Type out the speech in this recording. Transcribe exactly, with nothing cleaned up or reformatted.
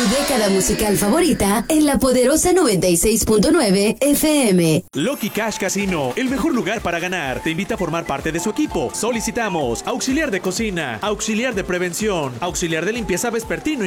Tu década musical favorita en la poderosa noventa y seis punto nueve F M. Lucky Cash Casino, el mejor lugar para ganar. Te invita a formar parte de su equipo. Solicitamos auxiliar de cocina, auxiliar de prevención, auxiliar de limpieza vespertino